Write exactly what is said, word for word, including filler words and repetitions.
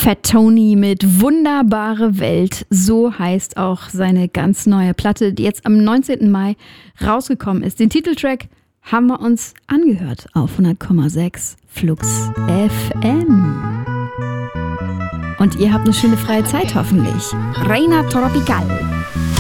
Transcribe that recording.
Fat Tony mit Wunderbare Welt, so heißt auch seine ganz neue Platte, die jetzt am neunzehnten Mai rausgekommen ist. Den Titeltrack haben wir uns angehört auf hundert Komma sechs Flux F M. Und ihr habt eine schöne freie Zeit hoffentlich. Reina Tropical.